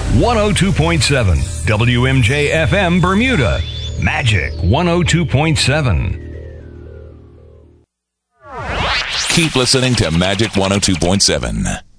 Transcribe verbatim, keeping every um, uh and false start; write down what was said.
one oh two point seven W M J F M Bermuda. Magic one oh two point seven. Keep listening to Magic one oh two point seven.